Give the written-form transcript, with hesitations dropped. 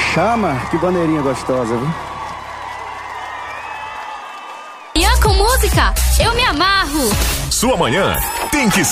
Chama, que bandeirinha gostosa, viu? Manhã com música, eu me amarro. Sua manhã tem que